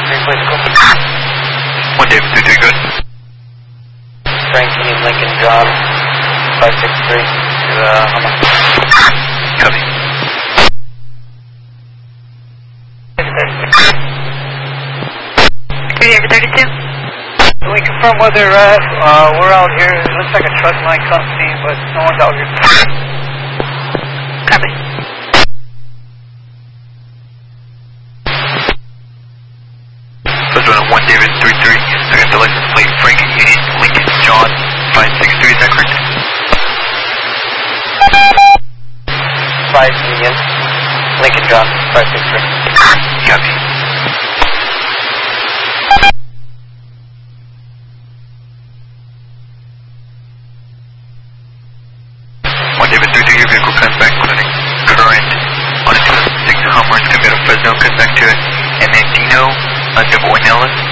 please go. 1 David 33, good. Frank Union Lincoln John 563 to Hummer. Copy. David 32. Can we confirm where they're at? We're out here. It looks like a truck line company, but no one's out here. Copy. First one, 1 David 33. I got the license plate Frank Union Lincoln John 563, is that correct? 5 Union Lincoln John 563. Copy. David 33, your vehicle comes back with a current on a 2006 Hummer, it's going to be at Fresno, comes back to it, and then Dino, double Nellis,